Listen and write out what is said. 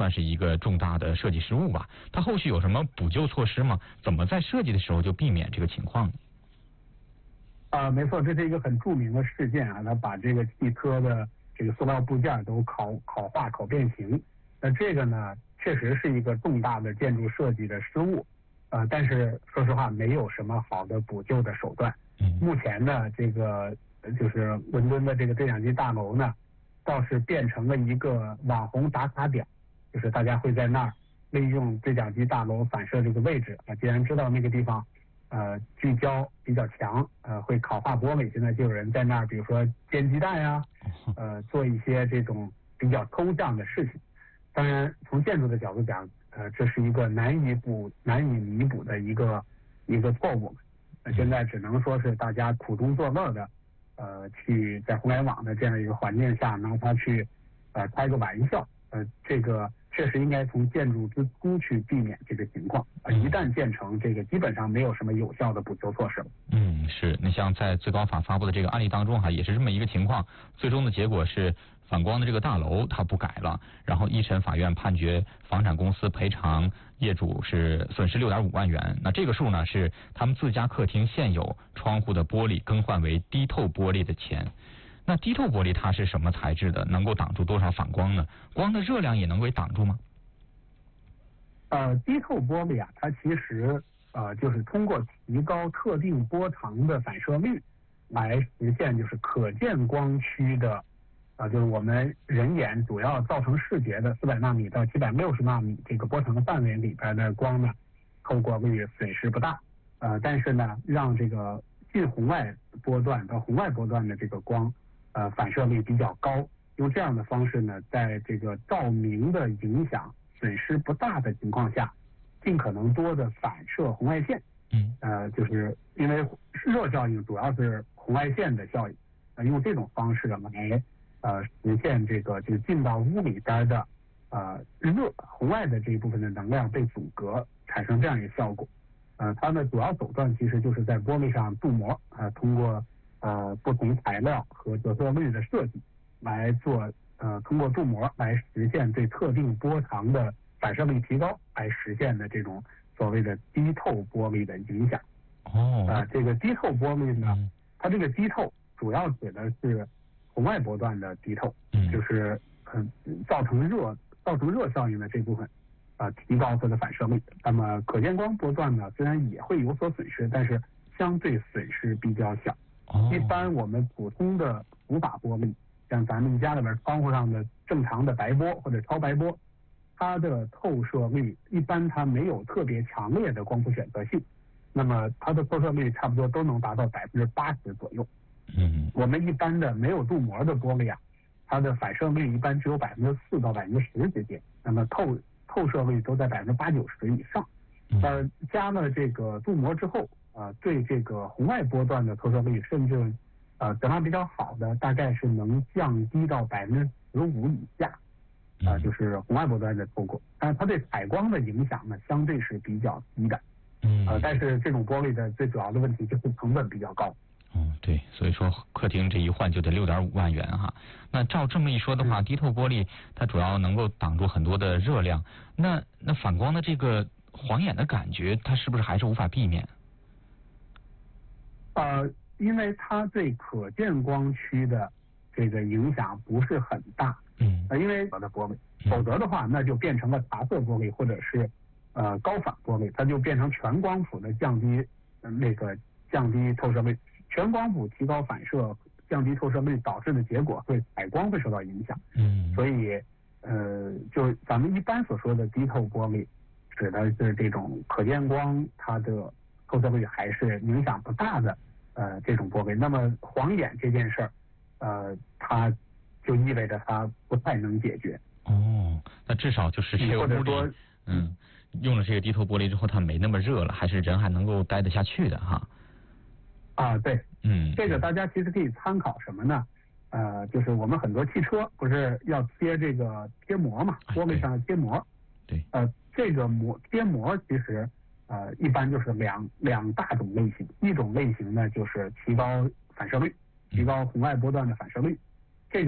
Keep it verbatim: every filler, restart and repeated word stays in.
算是一个重大的设计失误吧。它后续有什么补救措施吗？怎么在设计的时候就避免这个情况呢？ 啊、呃，没错，这是一个很著名的事件啊，它把这个汽车的这个塑料部件都烤烤化、烤变形。那这个呢，确实是一个重大的建筑设计的失误，呃，但是说实话，没有什么好的补救的手段。目前呢，这个就是伦敦的这个对讲机大楼呢，倒是变成了一个网红打卡点，就是大家会在那儿利用对讲机大楼反射这个位置啊，既然知道那个地方呃聚焦比较强，呃会烤化玻璃，现在就有人在那儿，比如说煎鸡蛋呀，呃做一些这种比较抽象的事情。当然，从建筑的角度讲，呃，这是一个难以补、难以弥补的一个一个错误。那现在只能说是大家苦中作乐的，呃，去在互联网的这样一个环境下拿它去，呃，开个玩笑。呃，这个确实应该从建筑之初去避免这个情况。呃，一旦建成，这个基本上没有什么有效的补救措施了。 嗯，是。那像在最高法发布的这个案例当中哈，也是这么一个情况。最终的结果是，反光的这个大楼它不改了，然后一审法院判决房产公司赔偿业主是损失六点五万元。那这个数呢是他们自家客厅现有窗户的玻璃更换为低透玻璃的钱。那低透玻璃它是什么材质的？能够挡住多少反光呢？光的热量也能够挡住吗？ 呃，低透玻璃啊，它其实呃就是通过提高特定波长的反射率来实现就是可见光区的。啊，就是我们人眼主要造成视觉的四百纳米到七百六十纳米这个波长的范围里边的光呢，透过率损失不大。呃，但是呢，让这个近红外波段到红外波段的这个光，呃，反射率比较高。用这样的方式呢，在这个照明的影响损失不大的情况下，尽可能多的反射红外线。 嗯。 呃，就是因为热效应主要是红外线的效应，呃，用这种方式来。呃，实现这个就进到屋里边的呃热红外的这一部分的能量被阻隔，产生这样一个效果。呃，它的主要手段其实就是在玻璃上镀膜，呃，通过呃不同材料和折射率的设计来做呃通过镀膜来实现对特定波长的反射率提高，来实现的这种所谓的低透玻璃的影响。 哦。 啊、呃，这个低透玻璃呢，它这个低透主要指的是红外波段的低透，就是嗯、呃、造成热造成热效应的这部分，啊、呃、提高它的反射率。那么可见光波段呢，虽然也会有所损失，但是相对损失比较小。 哦、 一般我们普通的无法玻璃，像咱们家里边窗户上的正常的白玻或者超白玻，它的透射率一般它没有特别强烈的光谱选择性，那么它的透射率差不多都能达到百分之八十左右。 嗯， 我们一般的没有镀膜的玻璃啊，它的反射率一般只有百分之四到百分之十之间，那么透透射率都在百分之八九十以上。呃，加了这个镀膜之后，啊、呃，对这个红外波段的透射率，甚至呃质量比较好的，大概是能降低到百分之十五以下，啊、呃，就是红外波段的透过。但是它对采光的影响呢，相对是比较低的。 嗯， 呃，但是这种玻璃的最主要的问题就是成本比较高。 哦，对，所以说客厅这一换就得六点五万元哈。那照这么一说的话，低透玻璃它主要能够挡住很多的热量，那那反光的这个晃眼的感觉，它是不是还是无法避免？ 呃，因为它对可见光区的这个影响不是很大， 嗯， 呃，因为的玻璃，否则的话，那就变成了茶色玻璃或者是呃高反玻璃，它就变成全光谱的降低、呃、那个降低透射率。全光谱提高反射、降低透射率导致的结果会采光会受到影响。 嗯， 所以呃，就咱们一般所说的低透玻璃，指的是这种可见光它的透射率还是影响不大的呃这种玻璃。那么晃眼这件事儿，呃，它就意味着它不太能解决。 哦，那至少就是这个屋里，嗯，用了这个低透玻璃之后，它没那么热了，还是人还能够待得下去的哈。 啊，对， 嗯， 这个大家其实可以参考什么呢？呃，就是我们很多汽车不是要贴这个贴膜嘛，玻璃上的贴膜。 对。 呃，这个膜贴膜其实呃一般就是两两大种类型，一种类型呢就是提高反射率，提高红外波段的反射率。